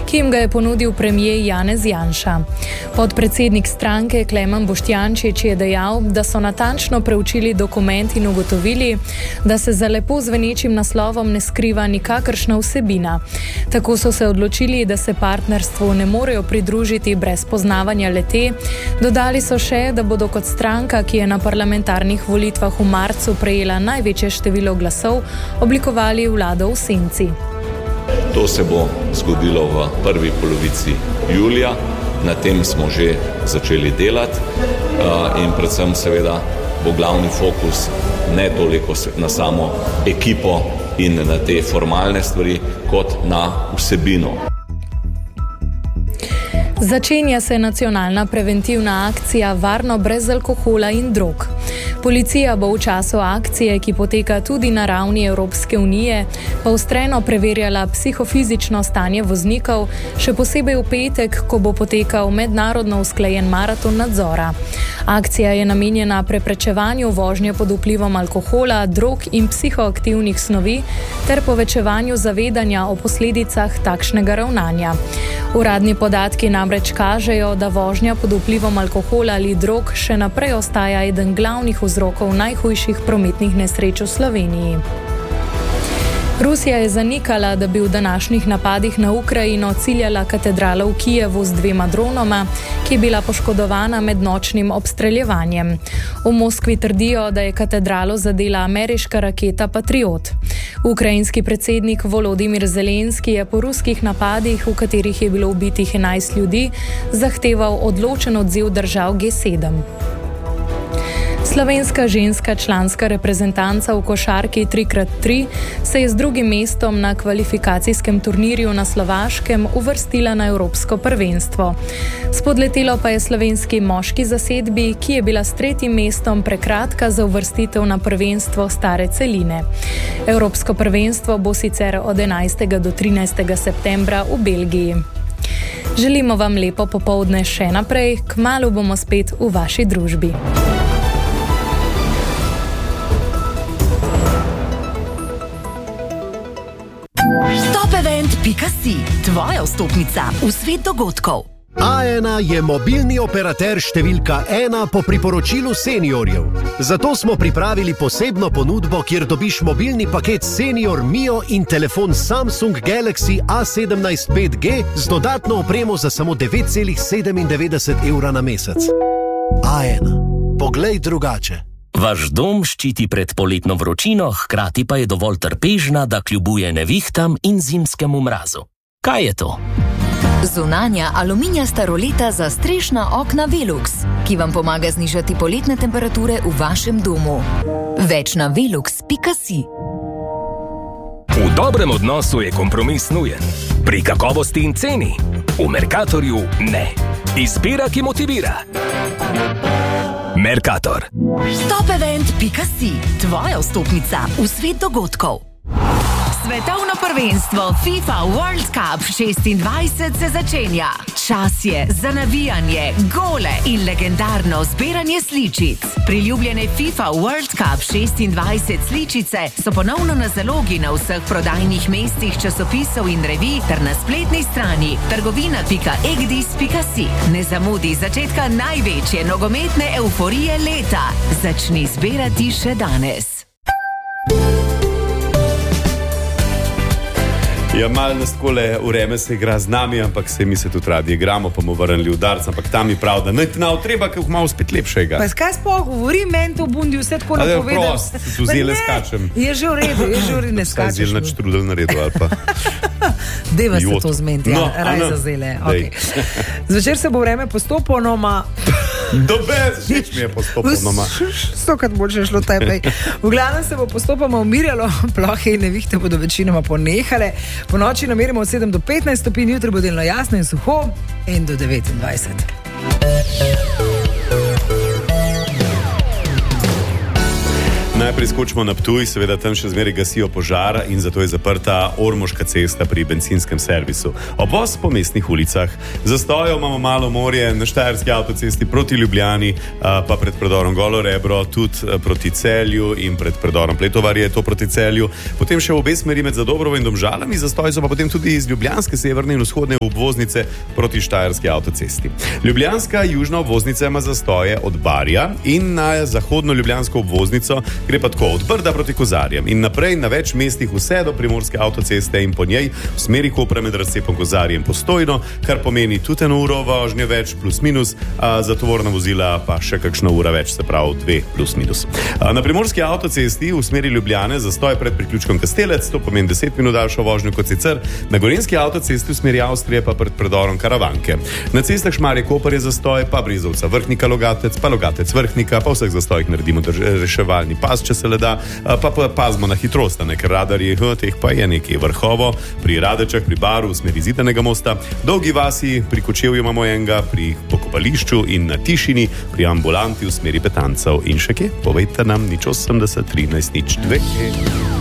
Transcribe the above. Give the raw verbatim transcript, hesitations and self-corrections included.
ki jim ga je ponudil premier Janez Janša. Podpredsednik stranke Klemen Boštjančič je dejal, da so natančno preučili dokument in ugotovili, da se za lepo zvenečim naslovom ne skriva nikakršna vsebina. Tako so se odločili, da se partnerstvu ne morejo pridružiti brez poznavanja le-te. Dodali so še, da bodo kot stranka, ki je na parlamentarnih volitvah v marcu prejela največje število glasov, oblikovali vlado v senci. To se bo zgodilo v prvi polovici julija. Na tem smo že začeli delati in predvsem seveda bo glavni fokus ne toliko na samo ekipo in na te formalne stvari, kot na vsebino. Začenja se nacionalna preventivna akcija Varno brez alkohola in drog. Policija bo v času akcije, ki poteka tudi na ravni Evropske unije, pa ostreno preverjala psihofizično stanje voznikov, še posebej v petek, ko bo potekal mednarodno usklajen maraton nadzora. Akcija je namenjena preprečevanju vožnje pod vplivom alkohola, drog in psihoaktivnih snovi ter povečevanju zavedanja o posledicah takšnega ravnanja. Uradni podatki namreč kažejo, da vožnja pod vplivom alkohola ali drog še naprej ostaja eden glavnih vzrokov najhujših prometnih nesreč v Sloveniji. Rusija je zanikala, da bi v današnjih napadih na Ukrajino ciljala katedralo v Kijevu z dvema dronoma, ki je bila poškodovana med nočnim obstreljevanjem. V Moskvi trdijo, da je katedralo zadela ameriška raketa Patriot. Ukrajinski predsednik Volodimir Zelenski je po ruskih napadih, v katerih je bilo ubitih enajst ljudi, zahteval odločen odziv držav G sedem. Slovenska ženska članska reprezentanca v košarki tri krat tri se je z drugim mestom na kvalifikacijskem turnirju na Slovaškem uvrstila na Evropsko prvenstvo. Spodletelo pa je slovenski moški zasedbi, ki je bila s tretjim mestom prekratka za uvrstitev na prvenstvo stare celine. Evropsko prvenstvo bo sicer od enajstega do trinajstega septembra v Belgiji. Želimo vam lepo popoldne še naprej, kmalu bomo spet v vaši družbi. Event pika si, tvoja vstopnica v svet dogodkov. A ena je mobilni operater številka ena po priporočilu seniorjev. Zato smo pripravili posebno ponudbo, kjer dobiš mobilni paket Senior Mio in telefon Samsung Galaxy A sedemnajst pet G z dodatno opremo za samo devet celih sedemindevetdeset evra na mesec. A ena. Poglej drugače. Vaš dom ščiti pred poletno vročino, hkrati pa je dovolj trpežna, da kljubuje nevihtam in zimskemu mrazu. Kaj je to? Zunanja aluminijasta roleta za strešna okna Velux, ki vam pomaga znižati poletne temperature v vašem domu. Več na velux pika si. V dobrem odnosu je kompromis nujen. Pri kakovosti in ceni. V Mercatorju ne. Izbira, ki motivira. Mercator. Stopevent pika si, tvoja vstopnica v svet dogodkov. Svetovno prvenstvo FIFA World Cup šestindvajset se začenja. Čas je za navijanje, gole in legendarno zbiranje sličic. Priljubljene FIFA World Cup šestindvajset sličice so ponovno na zalogi na vseh prodajnih mestih časopisov in revij ter na spletni strani trgovina pika egdis pika si. Ne zamudi začetka največje nogometne euforije leta. Začni zbirati še danes. Ja, malo nas takole vreme se igra z nami, ampak se mi se tudi radi igramo, pa mu vrnili udarc, ampak tam mi prav, da najti nav treba, ker malo spet lepšega. Pa skaj sploh govori, meni to bundi vse tako napovedal. Prost, tu zile skačem. Je že v redu, je že v redu, ne skačeš. Zdaj zile nač trudel na redu, ali pa. Deva se to zmenti, no, ja, raj za zile. Okay. Zvečer se bo vreme postopoma. Dobe, žič mi je postopoma. Stokrat boljše šlo tajpej. V glavnem se bo postopoma umirjalo, plohe in nevihte bodo večinoma ponehale. Po noči namerimo od sedem do petnajst stopinj, jutri bo delno jasno in suho in do devetindvajset. Najprej skočimo na Ptuj, seveda tam še zmeraj gasijo požar in zato je zaprta Ormoška cesta pri bencinskem servisu. Obvoz po mestnih ulicah. Zastojev imamo malo morje na Štajerski avtocesti proti Ljubljani, pa pred predorom Golo Rebro, tudi proti Celju in pred predorom Pletovarje, to proti Celju. Potem še v obe smeri med Zadobrovo in Domžalami, zastoji so pa potem tudi iz ljubljanske severne in vzhodne obvoznice proti Štajerski avtocesti. Ljubljanska južna obvoznica ima zastoje od Barja in na zahodno ljubljansko obvoznico gre pa tako od Brda proti Kozarjem in naprej na več mestih vse do Primorske avtoceste in po njej v smeri Kopra med razcepom Kozarjem Postojno, kar pomeni tudi eno uro vožnje več plus minus, a za tovorna vozila pa še kakšna ura več, se pravi dve plus minus. A na Primorski avtocesti v smeri Ljubljane zastoj pred priključkom Kastelec, to pomeni deset minut daljšo vožnjo kot sicer, na Gorenjski avtocesti v smeri Avstrije pa pred predorom Karavanke. Na cestah Šmarje Koper je zastoj, pa Brezovca Vrhnika Logatec, pa Logatec Vrhnika, pa vseh zastojih naredimo reševalni pas, če se le da, pa, pa pazimo na hitrost, ker radarji, teh pa je nekaj vrhovo, pri Radečah, pri Baru, v smeri Zidanega mosta, Dolgi vasi, pri Kočevju imamo enega, pri Pokopališču in na Tišini, pri ambulanti v smeri Petancev in še kje, povejte nam, nič osemdeset, trinajst, nič dve.